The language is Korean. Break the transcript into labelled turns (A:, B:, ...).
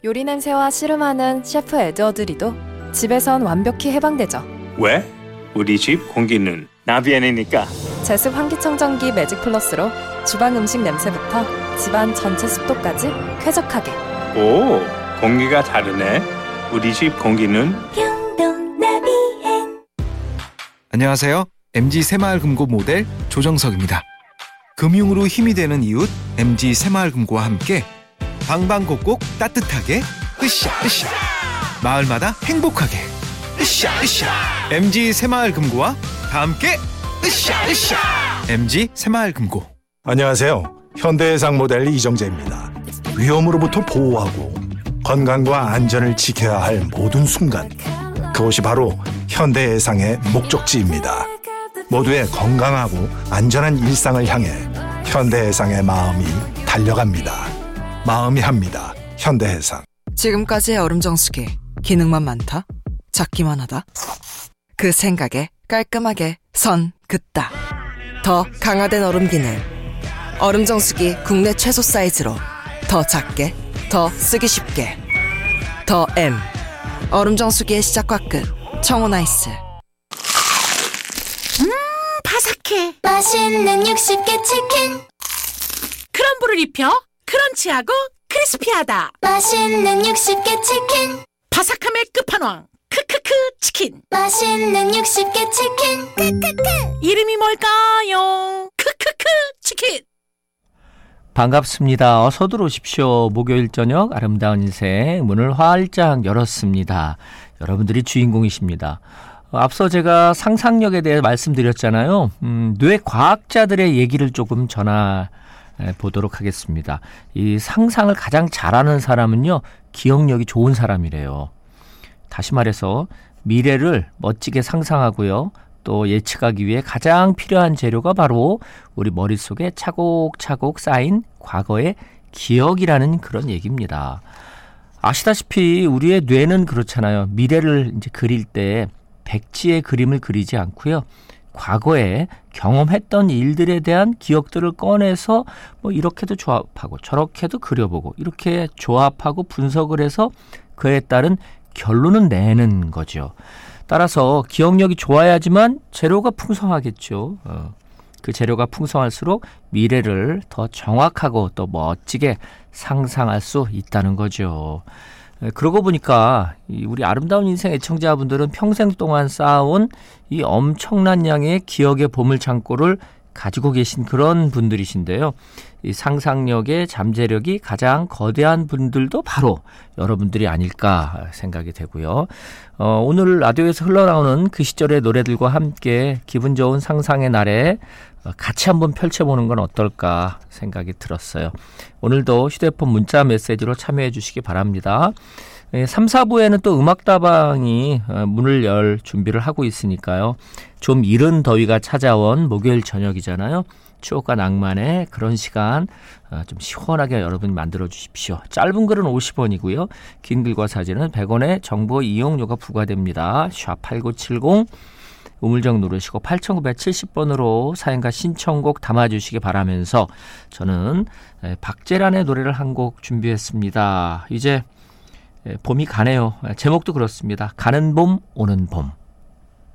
A: 요리 냄새와 씨름하는 셰프 에드워드 리도 집에선 완벽히 해방되죠.
B: 왜? 우리 집 공기는 나비엔이니까.
A: 제습 환기청정기 매직 플러스로 주방 음식 냄새부터 집안 전체 습도까지 쾌적하게.
B: 오, 공기가 다르네. 우리 집 공기는
C: 평동 나비엔.
D: 안녕하세요. MG 새마을금고 모델 조정석입니다. 금융으로 힘이 되는 이웃 MG 새마을금고와 함께 방방곡곡 따뜻하게 으쌰으쌰, 마을마다 행복하게 으쌰으쌰. MG 새마을금고와 다 함께 으쌰으쌰. MG 새마을금고.
E: 안녕하세요. 현대해상 모델 이정재입니다. 위험으로부터 보호하고 건강과 안전을 지켜야 할 모든 순간, 그것이 바로 현대해상의 목적지입니다. 모두의 건강하고 안전한 일상을 향해 현대해상의 마음이 달려갑니다. 마음이 합니다. 현대해상.
F: 지금까지의 얼음정수기 기능만 많다? 작기만 하다? 그 생각에 깔끔하게 선 긋다. 더 강화된 얼음 기능. 얼음정수기 국내 최소 사이즈로 더 작게, 더 쓰기 쉽게. 더 M. 얼음정수기의 시작과 끝. 청호나이스.
C: 바삭해. 맛있는 60개 치킨. 크럼블을 입혀. 크런치하고 크리스피하다. 맛있는 60개 치킨. 바삭함의 끝판왕. 크크크 치킨. 맛있는 60개 치킨. 크크크. 이름이 뭘까요? 크크크 치킨.
G: 반갑습니다. 어서 들어오십시오. 목요일 저녁 아름다운 인생 문을 활짝 열었습니다. 여러분들이 주인공이십니다. 앞서 제가 상상력에 대해 말씀드렸잖아요. 뇌과학자들의 얘기를 조금 전해보도록 하겠습니다. 이 상상을 가장 잘하는 사람은요, 기억력이 좋은 사람이래요. 다시 말해서 미래를 멋지게 상상하고요, 또 예측하기 위해 가장 필요한 재료가 바로 우리 머릿속에 차곡차곡 쌓인 과거의 기억이라는 그런 얘기입니다. 아시다시피 우리의 뇌는 그렇잖아요. 미래를 이제 그릴 때 백지의 그림을 그리지 않고요, 과거에 경험했던 일들에 대한 기억들을 꺼내서 뭐 이렇게도 조합하고 저렇게도 그려보고 이렇게 조합하고 분석을 해서 그에 따른 결론은 내는 거죠. 따라서 기억력이 좋아야지만 재료가 풍성하겠죠. 그 재료가 풍성할수록 미래를 더 정확하고 또 멋지게 상상할 수 있다는 거죠. 그러고 보니까 우리 아름다운 인생 애청자분들은 평생 동안 쌓아온 이 엄청난 양의 기억의 보물창고를 가지고 계신 그런 분들이신데요. 이 상상력의 잠재력이 가장 거대한 분들도 바로 여러분들이 아닐까 생각이 되고요. 오늘 라디오에서 흘러나오는 그 시절의 노래들과 함께 기분 좋은 상상의 날에 같이 한번 펼쳐보는 건 어떨까 생각이 들었어요. 오늘도 휴대폰 문자 메시지로 참여해 주시기 바랍니다. 3, 4부에는 또 음악다방이 문을 열 준비를 하고 있으니까요. 좀 이른 더위가 찾아온 목요일 저녁이잖아요. 추억과 낭만의 그런 시간 좀 시원하게 여러분이 만들어 주십시오. 짧은 글은 50원이고요. 긴 글과 사진은 100원의 정보 이용료가 부과됩니다. 샵8970 우물정 누르시고 8970번으로 사연과 신청곡 담아주시기 바라면서 저는 박재란의 노래를 한 곡 준비했습니다. 이제 봄이 가네요. 제목도 그렇습니다. 가는 봄 오는 봄.